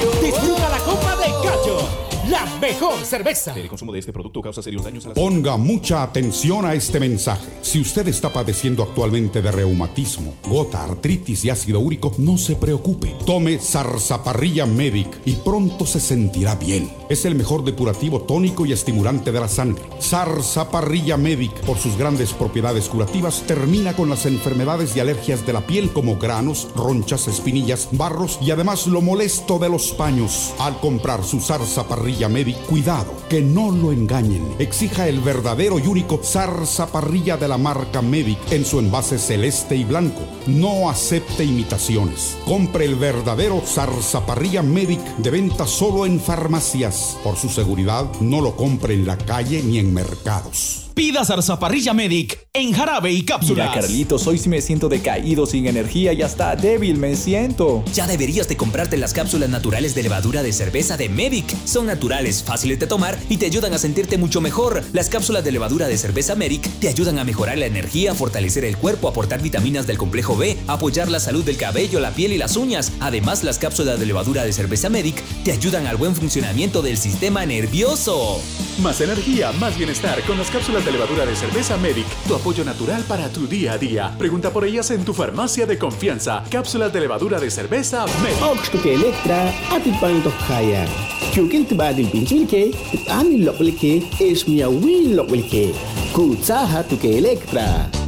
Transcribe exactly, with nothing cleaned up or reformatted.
Disfruta la copa de Gallo, la mejor cerveza. El consumo de este producto causa serios daños a la salud. Ponga mucha atención a este mensaje. Si usted está padeciendo actualmente de reumatismo, gota, artritis y ácido úrico, no se preocupe. Tome Sarsaparilla Medic y pronto se sentirá bien. Es el mejor depurativo tónico y estimulante de la sangre. Sarsaparilla Medic, por sus grandes propiedades curativas, termina con las enfermedades y alergias de la piel como granos, ronchas, espinillas, barros y además lo molesto de los paños. Al comprar su Sarsaparilla Medic, cuidado, que no lo engañen. Exija el verdadero y único Sarsaparilla de la marca Medic en su envase celeste y blanco. No acepte imitaciones. Compre el verdadero Sarsaparilla Medic, de venta solo en farmacias. Por su seguridad, no lo compre en la calle ni en mercados. Pida Sarsaparilla Medic en jarabe y cápsulas. Mira, Carlitos, hoy sí me siento decaído, sin energía y hasta débil me siento. Ya deberías de comprarte las cápsulas naturales de levadura de cerveza de Medic. Son naturales, fáciles de tomar y te ayudan a sentirte mucho mejor. Las cápsulas de levadura de cerveza Medic te ayudan a mejorar la energía, fortalecer el cuerpo, aportar vitaminas del complejo B, apoyar la salud del cabello, la piel y las uñas. Además, las cápsulas de levadura de cerveza Medic te ayudan al buen funcionamiento del sistema nervioso. Más energía, más bienestar con las cápsulas de levadura de cerveza Medic, tu apoyo natural para tu día a día. Pregunta por ellas en tu farmacia de confianza. Cápsulas de levadura de cerveza Medic. Oxtuke Electra, Atipang Tokhaya. Chukin Tibadin Pinchilke, Ani Loklike, Esmia Win Loklike. Kutsaha Tuke Electra.